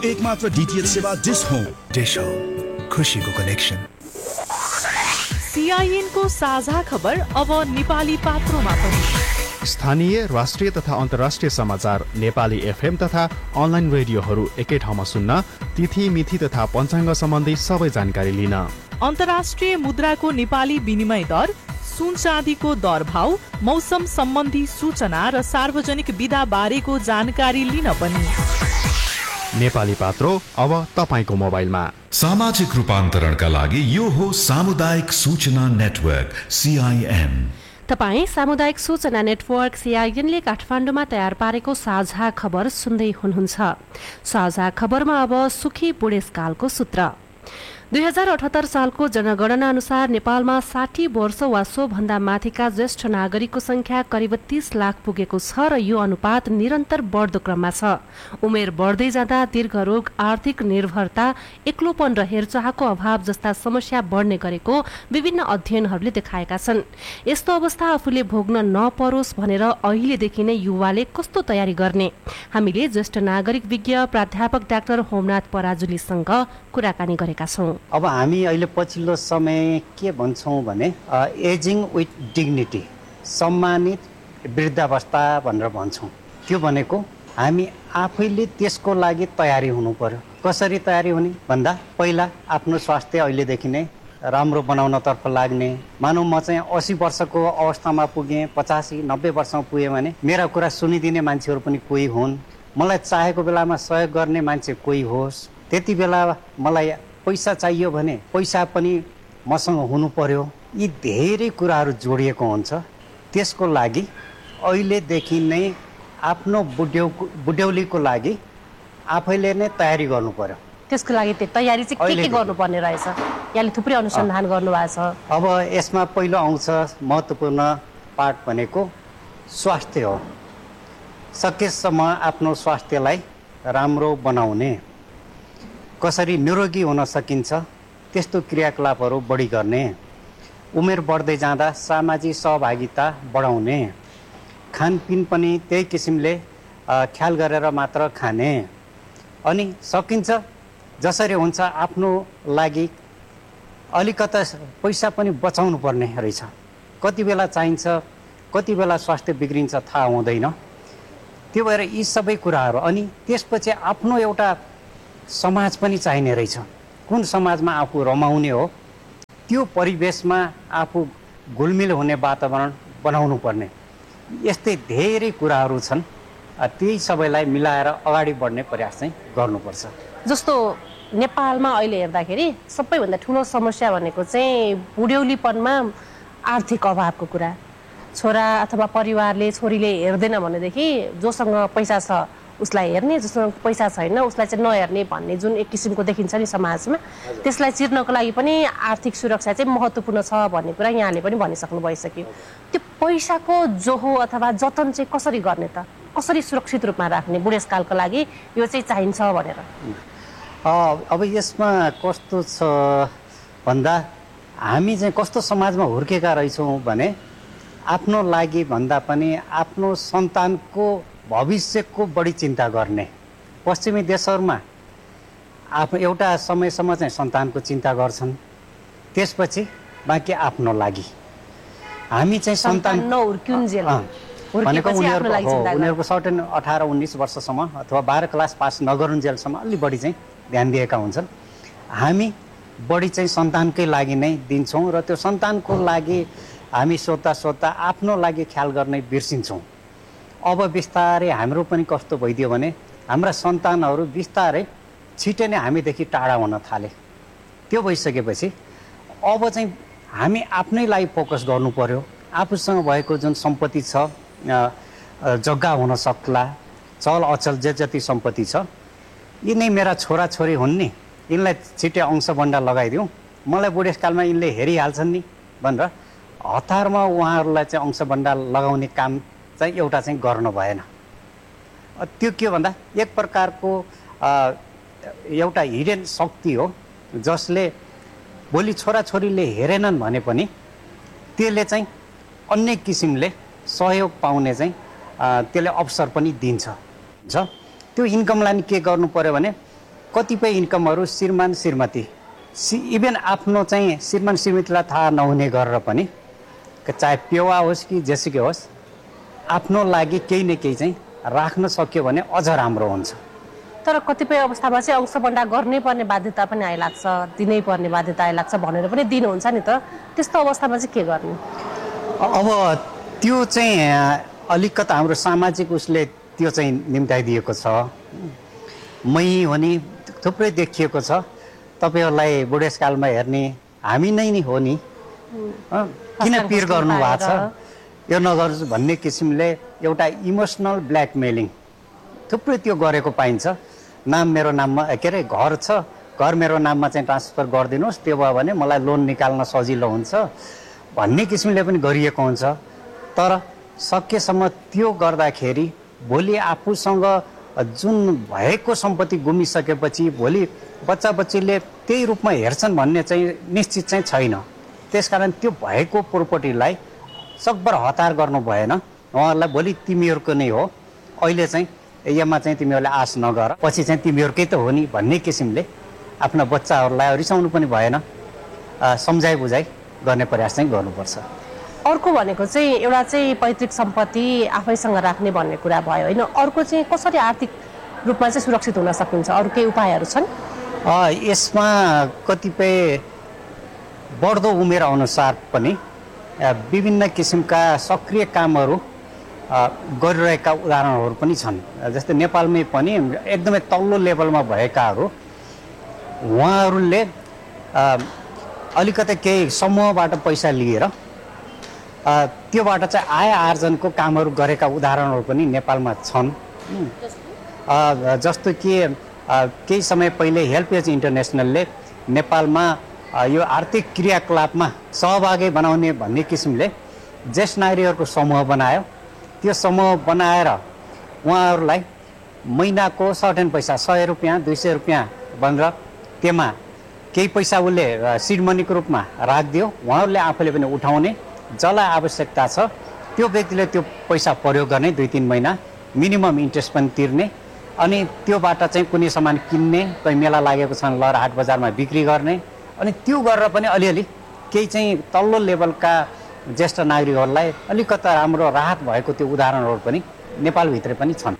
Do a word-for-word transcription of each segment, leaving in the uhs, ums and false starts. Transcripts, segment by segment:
एकमात्र डीटीएच सेवा dish home. Dish home, खुशीको कनेक्सन। सीआईएन को साझा खबर अब नेपाली पात्रोमा पनि। स्थानीय, राष्ट्रिय तथा अन्तर्राष्ट्रिय समाचार नेपाली एफएम तथा अनलाइन रेडियोहरू एकै ठाउँमा सुन्न, तिथि मिथि तथा पञ्चाङ्ग सम्बन्धी सबै जानकारी लिन। अन्तर्राष्ट्रिय मुद्राको नेपाली विनिमय दर, सुन चाँदीको दर भाव, मौसम सम्बन्धी सूचना र सार्वजनिक विधा बारेको जानकारी लिन पनि। नेपाली पात्रो अब तपाईको मोबाइलमा। सामाजिक रूपान्तरणका लागि यो हो सामुदायिक सूचना नेटवर्क सीआईएन। तपाईँ सामुदायिक सूचना नेटवर्क सीआईएनले काठमाडौँमा तयार पारेको साझा खबर सुन्दै हुनुहुन्छ। साझा खबरमा अब सुखी बुढेसकालको सूत्र। दुई हजार अठहत्तर सालको जनगणना अनुसार नेपालमा साठी वर्ष वा सोभन्दा माथिका ज्येष्ठ नागरिकको संख्या करिब तीस लाख पुगेको छ र यो अनुपात निरन्तर बढ्दो क्रममा छ। उमेर बढ्दै जाँदा दीर्घरोग, आर्थिक निर्भरता, एक्लोपन र हेरचाहको अभाव जस्ता समस्या बढ्ने गरेको विभिन्न अध्ययनहरूले देखाएका छन्। यस्तो अवस्था आफूले भोग्न नपरोस् भनेर अहिलेदेखि नै युवाले कस्तो तयारी गर्ने? हामीले ज्येष्ठ नागरिक विज्ञ प्राध्यापक डाक्टर होमनाथ पराजुलीसँग कुराकानी गरेका छौँ। अब हामी अहिले पछिल्लो समय के भन्छौँ भने एजिङ विथ डिग्निटी, सम्मानित वृद्धावस्था भनेर भन्छौँ। त्यो भनेको हामी आफैले त्यसको लागि तयारी हुनु पर्यो। कसरी तयारी हुने भन्दा पहिला आफ्नो स्वास्थ्य अहिलेदेखि नै राम्रो बनाउनतर्फ लाग्ने। मानौँ म चाहिँ अस्सी वर्षको अवस्थामा पुगेँ, पचासी नब्बे वर्षमा पुगेँ भने मेरा कुरा सुनिदिने मान्छेहरू पनि कोही हुन्, मलाई चाहेको बेलामा सहयोग गर्ने मान्छे कोही होस्। त्यति बेला मलाई पैसा चाहियो भने पैसा पनि मसँग हुनु पर्यो। यी धेरै कुराहरू जोडिएको हुन्छ। त्यसको लागि अहिलेदेखि नै आफ्नो बुढ्यौ बुढ्यौलीको लागि आफैले नै तयारी गर्नु पर्यो। त्यसको लागि तयारी चाहिँ के के गर्नुपर्ने रहेछ? यहाँले थुप्रै अनुसन्धान गर्नुभएको छ। अब यसमा पहिलो आउँछ महत्त्वपूर्ण पार्ट भनेको स्वास्थ्य हो। सकेसम्म आफ्नो स्वास्थ्यलाई राम्रो बनाउने, कसरी निरोगी हुन सकिन्छ त्यस्तो क्रियाकलापहरू बढी गर्ने, उमेर बढ्दै जाँदा सामाजिक सहभागिता बढाउने, खानपिन पनि त्यही किसिमले ख्याल गरेर मात्र खाने, अनि सकिन्छ जसरी हुन्छ आफ्नो लागि अलिकता पैसा पनि बचाउनु पर्ने रहेछ। कति बेला चाहिन्छ, कति बेला स्वास्थ्य बिग्रिन्छ थाहा हुँदैन। त्यो भएर यी सबै कुराहरू, अनि त्यसपछि आफ्नो एउटा समाज पनि चाहिने रहेछ। कुन समाजमा आफू रमाउने हो, त्यो परिवेशमा आफू घुलमिल हुने वातावरण बनाउनु पर्ने। यस्तै धेरै कुराहरू छन्। त्यही सबैलाई मिलाएर अगाडि बढ्ने प्रयास चाहिँ गर्नुपर्छ। जस्तो नेपालमा अहिले हेर्दाखेरि सबैभन्दा ठुलो समस्या भनेको चाहिँ बुढ्यौलीपनमा आर्थिक अभावको कुरा। छोरा अथवा परिवारले छोरीले हेर्दैन भनेदेखि जोसँग पैसा छ उसलाई हेर्ने, जससँग पैसा छैन उसलाई चाहिँ नहेर्ने भन्ने जुन एक किसिमको देखिन्छ नि समाजमा, त्यसलाई चिर्नको लागि पनि आर्थिक सुरक्षा चाहिँ महत्त्वपूर्ण छ भन्ने कुरा यहाँले पनि भनिसक्नु भइसक्यो। त्यो पैसाको जोहो अथवा जतन चाहिँ कसरी गर्ने त? कसरी सुरक्षित रूपमा राख्ने बुढेसकालको लागि यो चाहिँ चाहिन्छ भनेर? अब यसमा कस्तो छ भन्दा हामी चाहिँ कस्तो समाजमा हुर्केका रहेछौँ भने आफ्नो लागि भन्दा पनि आफ्नो सन्तानको भविष्यको बढी चिन्ता गर्ने। पश्चिमी देशहरूमा आफ्नो एउटा समयसम्म चाहिँ सन्तानको चिन्ता गर्छन्, त्यसपछि बाँकी आफ्नो लागि। हामी चाहिँ सन्तान नहुर्किउन्जेल भनेको उनीहरूको उनीहरूको सर्टेन अठार उन्नाइस वर्षसम्म अथवा बाह्र क्लास पास नगरुन्जेलसम्म अलि बढी चाहिँ ध्यान दिएका हुन्छन्। हामी बढी चाहिँ सन्तानकै लागि नै दिन्छौँ र त्यो सन्तानको लागि हामी सोध्दा सोध्दा आफ्नो लागि ख्याल गर्ने बिर्सिन्छौँ। अब बिस्तारै हाम्रो पनि कस्तो भइदियो भने हाम्रा सन्तानहरू बिस्तारै छिटै नै हामीदेखि टाढा हुन थाले। त्यो भइसकेपछि अब चाहिँ हामी आफ्नै लागि फोकस गर्नु पर्यो। आफूसँग भएको जुन सम्पत्ति छ, जग्गा हुन सक्ला, चल अचल जे जति सम्पत्ति छ, यी नै मेरा छोराछोरी हुन् नि, यिनलाई छिट्टै अंशबन्डा लगाइदिउँ, मलाई बुढेसकालमा यिनले हेरिहाल्छन् नि भनेर हतारमा उहाँहरूलाई चाहिँ अंशबन्डा लगाउने काम चाहिँ एउटा चाहिँ गर्न भएन। त्यो के भन्दा एक प्रकारको एउटा हिडन शक्ति हो जसले भोलि छोराछोरीले हेरेनन् भने पनि त्यसले चाहिँ अन्य किसिमले सहयोग पाउने चाहिँ त्यसले अवसर पनि दिन्छ। त्यो इन्कमलाई के गर्नु पर्यो भने कतिपय इन्कमहरू श्रीमान श्रीमती सि इभन आफ्नो चाहिँ श्रीमान श्रीमतीलाई थाहा नहुने गरेर पनि चाहे पेवा होस् कि जेसुकै होस् आफ्नो लागि केही न केही चाहिँ राख्न सक्यो भने अझ राम्रो हुन्छ। तर कतिपय अवस्थामा चाहिँ अंशबन्डा गर्नै पर्ने बाध्यता पनि आइलाग्छ, दिनै पर्ने बाध्यता आइलाग्छ भनेर पनि दिनुहुन्छ नि त, त्यस्तो अवस्थामा चाहिँ के गर्ने? अब त्यो चाहिँ अलिकति हाम्रो सामाजिक उसले त्यो चाहिँ निम्ताइदिएको छ। मै हो नि थुप्रै देखिएको छ, तपाईँहरूलाई बुढेसकालमा हेर्ने हामी नै नि हो नि, किन पिर गर्नु भएको छ यो नगर्छु भन्ने किसिमले एउटा इमोसनल ब्ल्याकमेलिङ थुप्रै त्यो गरेको पाइन्छ। नाम मेरो नाममा के अरे घर छ, घर मेरो नाममा चाहिँ ट्रान्सफर गरिदिनुहोस्, त्यो भयो भने मलाई लोन निकाल्न सजिलो हुन्छ भन्ने किसिमले पनि गरिएको हुन्छ। तर सकेसम्म त्यो गर्दाखेरि भोलि आफूसँग जुन भएको सम्पत्ति गुमिसकेपछि भोलि बच्चा बच्चीले त्यही रूपमा हेर्छन् भन्ने चाहिँ निश्चित चाहिँ छैन। त्यसकारण त्यो भएको प्रोपर्टीलाई सकभर हतार गर्नु भएन। उहाँहरूलाई भोलि तिमीहरूको नै हो, अहिले चाहिँ यसमा चाहिँ तिमीहरूले आश नगर, पछि चाहिँ तिमीहरूकै त हो नि भन्ने किसिमले आफ्ना बच्चाहरूलाई रिसाउनु पनि भएन, सम्झाइ बुझाइ गर्ने प्रयास चाहिँ गर्नुपर्छ। अर्को भनेको चाहिँ एउटा चाहिँ पैतृक सम्पत्ति आफैसँग राख्ने भन्ने कुरा भयो होइन, अर्को चाहिँ कसरी आर्थिक रूपमा चाहिँ सुरक्षित हुन सकिन्छ, अरू केही उपायहरू छन्? यसमा कतिपय बढ्दो उमेर अनुसार पनि विभिन्न किसिमका सक्रिय कामहरू गरिरहेका उदाहरणहरू पनि छन्। जस्तै नेपालमै पनि एकदमै तल्लो लेभलमा भएकाहरू उहाँहरूले अलिकति केही समूहबाट पैसा लिएर त्योबाट चाहिँ आय आर्जनको कामहरू गरेका उदाहरणहरू पनि नेपालमा छन्। जस्तो कि केही समय पहिले हेल्पेज इन्टरनेसनलले नेपालमा यो आर्थिक क्रियाकलापमा सहभागी बनाउने भन्ने किसिमले ज्येष्ठ नागरिकहरूको समूह बनायो। त्यो समूह बनाएर उहाँहरूलाई महिनाको सर्टेन पैसा सय रुपियाँ दुई सय रुपियाँ भनेर त्यसमा केही पैसा उसले सिड मनीको रूपमा राखिदियो, उहाँहरूले आफूले पनि उठाउने, जसलाई आवश्यकता छ त्यो व्यक्तिले त्यो पैसा प्रयोग गर्ने, दुई तिन महिना मिनिमम इन्ट्रेस्ट पनि तिर्ने, अनि त्योबाट चाहिँ कुनै सामान किन्ने, कोही मेला लागेको छ लहर हाट बजारमा बिक्री गर्ने, अनि त्यो गरेर पनि अलिअलि केही चाहिँ तल्लो लेभलका ज्येष्ठ नागरिकहरूलाई अलिकति राम्रो राहत भएको त्यो उदाहरणहरू पनि नेपालभित्र पनि छन्।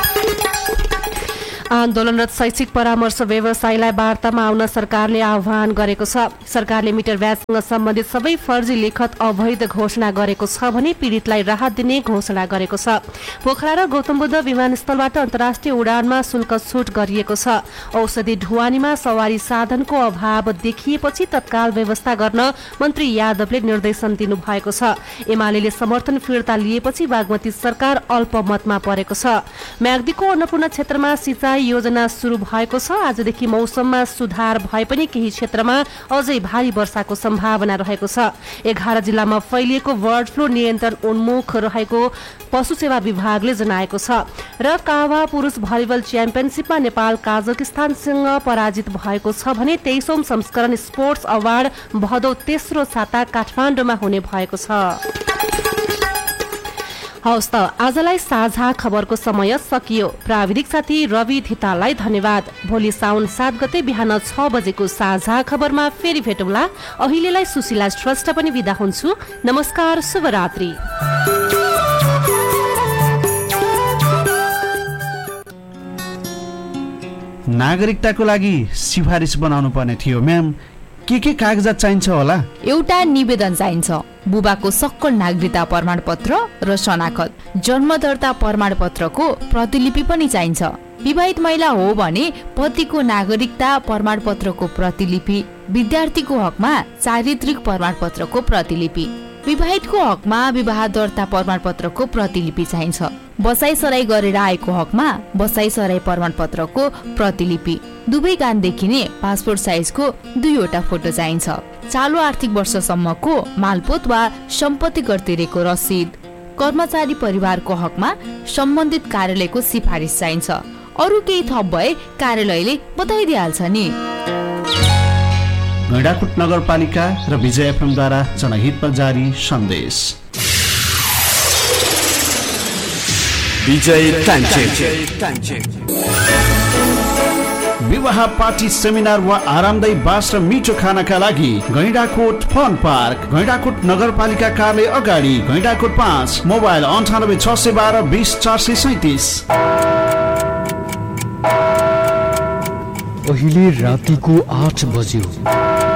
आन्दोलनरत शैक्षिक परामर्श व्यवसायीलाई वार्तामा आउन सरकारले आह्वान गरेको छ। सरकारले मिटर ब्याजसँग सम्बन्धित सबै फर्जी लिखत अवैध घोषणा गरेको छ भने पीडितलाई राहत दिने घोषणा गरेको छ। पोखरा र गौतमबुद्ध विमानस्थलबाट अन्तर्राष्ट्रिय उडानमा शुल्क छुट गरिएको छ। औषधि ढुवानीमा सवारी साधनको अभाव देखिएपछि तत्काल व्यवस्था गर्न मन्त्री यादवले निर्देशन दिनुभएको छ। एमाले समर्थन फिर्ता लिएपछि बागमती सरकार अल्पमतमा परेको छ। म्याग्दीको अन्नपूर्ण क्षेत्रमा सिंचाई योजना सुरु भएको छ। आजदेखि मौसममा सुधार भए पनि केही क्षेत्रमा अझै भारी वर्षाको सम्भावना रहेको छ। एघार जिल्लामा फैलिएको बर्ड फ्लू नियन्त्रण उन्मुख रहेको पशु सेवा विभागले जनाएको छ। र कावा पुरुष भलिबल च्याम्पियनसिपमा नेपाल काजाकिस्तानसँग पराजित भएको छ भने तेइसौं संस्करण स्पोर्ट्स अवार्ड भदौ तेस्रो साता काठमाडौँमा हुने भएको छ। हवस् त आजलाई साझा खबरको समय सकियो। प्राविधिक साथी रवि धिताललाई धन्यवाद। भोलि साउन सात गते बिहान छ बजेको साझा खबरमा फेरि भेटौँला। अहिलेलाई सुशीला श्रेष्ठ पनि बिदा हुन्छु। नमस्कार, शुभरात्रि। नागरिकताको लागि सिफारिस बनाउनु पर्ने थियो म्याम, के के कागजात चाहिन्छ होला? एउटा निवेदन चाहिन्छ, बुबाको सक्कल नागरिकता प्रमाणपत्र र शनाखत, जन्म दर्ता प्रमाणपत्रको प्रतिलिपि पनि चाहिन्छ। विवाहित महिला हो भने पतिको नागरिकता प्रमाणपत्रको प्रतिलिपि, विद्यार्थीको हकमा चारित्रिक प्रमाणपत्रको प्रतिलिपि, विवाहितको हकमा विवाह दर्ता प्रमाणपत्रको प्रतिलिपि चाहिन्छ। बसाई सराई गरेर आएको हकमा बसाई सराई प्रमाणपत्रको प्रतिलिपि, दुवै कान देखिने पासपोर्ट साइजको दुईवटा फोटो चाहिन्छ। चालु आर्थिक वर्षसम्मको मालपोत वा सम्पत्ति कर तिरेको रसिद, कर्मचारी परिवारको हकमा सम्बन्धित कार्यालयको सिफारिस चाहिन्छ। अरू केही थप भए कार्यालयले बताइदिइहाल्छ नि। गैंडाकोट नगरपालिका र विजय एफएमद्वारा जनहितमा जारी सन्देश। विजय टाइम चेक। विवाह पार्टी सेमिनार वा आरामदायी बास र मिठो खानाका लागि गैंडाकोट फन पार्क, गैंडाकोट नगरपालिका कार्यालय अगाडि, गैंडाकोट पाँच, मोबाइल अन्ठानब्बे छ सय बाह्र बिस चार सय सैतिस। अहिले रातिको आठ बज्यो।